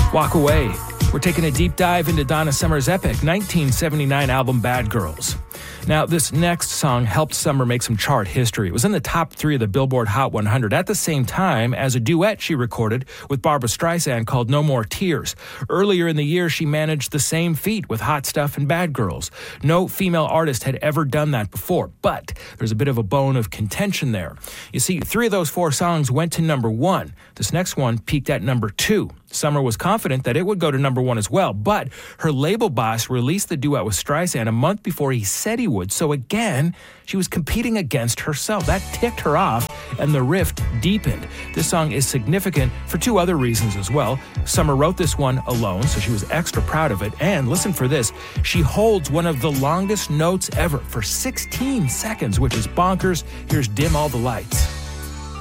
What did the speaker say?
Walk Away. We're taking a deep dive into Donna Summer's epic 1979 album Bad Girls. Now, this next song helped Summer make some chart history. It was in the top 3 of the Billboard Hot 100 at the same time as a duet she recorded with Barbra Streisand called No More Tears. Earlier in the year, she managed the same feat with Hot Stuff and Bad Girls. No female artist had ever done that before, but there's a bit of a bone of contention there. You see, 3 of those 4 songs went to number 1. This next one peaked at number 2. Summer was confident that it would go to number 1 as well, but her label boss released the duet with Streisand a month before he said he would, so again, she was competing against herself. That ticked her off, and the rift deepened. This song is significant for 2 other reasons as well. Summer wrote this one alone, so she was extra proud of it, and listen for this, she holds one of the longest notes ever for 16 seconds, which is bonkers. Here's Dim All the Lights.